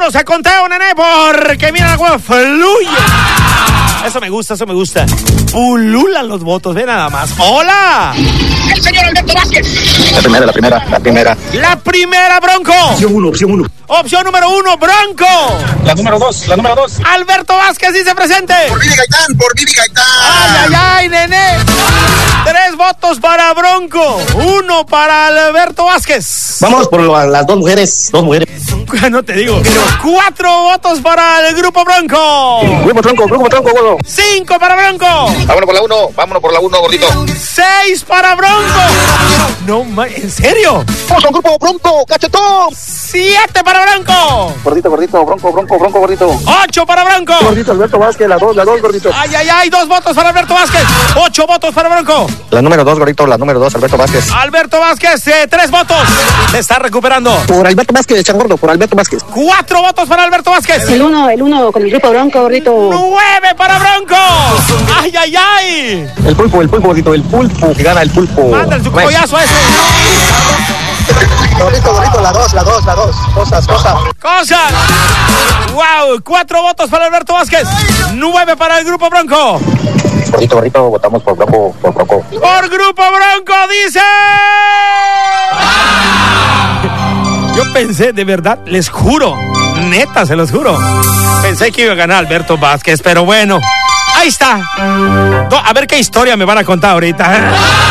vámonos a conteo, nene, porque mira, la hueá fluye. Eso me gusta, eso me gusta. Pululan los votos, ve nada más. ¡Hola! El señor Alberto Vázquez. La primera. La primera, Bronco. Opción 1. Opción número 1, Bronco. La número 2. Alberto Vázquez dice presente. Por Vivi Gaitán. Ay, nene. 3 votos para Bronco, 1 para Alberto Vázquez. Vamos por las dos mujeres. No te digo. 4 votos para el grupo Bronco. Grupo tronco, gordo. 5 para Bronco. Vámonos por la 1, gordito. 6 para Bronco. No, ¿en serio? Vamos al grupo Bronco, cachetón. 7 para Bronco. Gordito, bronco, gordito. 8 para Bronco. Gordito, Alberto Vázquez, la 2, gordito. Ay, 2 votos para Alberto Vázquez. 8 votos para Bronco. La número 2, gordito, Alberto Vázquez. Alberto Vázquez, 3 votos. Se está recuperando. Por Alberto Vázquez, changordo, por Alberto Vázquez. 4 votos para Alberto Vázquez. El uno con el grupo Bronco, gordito. 9 para Bronco. Ay. El pulpo, gordito, el pulpo, que gana el pulpo. Manda el collazo ese. Gordito, la 2. Cosas. Wow, 4 votos para Alberto Vázquez. 9 para el grupo Bronco. Gordito, votamos por Bronco. Por grupo Bronco, dice. Yo pensé, de verdad, les juro, neta, se los juro, pensé que iba a ganar Alberto Vázquez, pero bueno, ahí está. A ver qué historia me van a contar ahorita.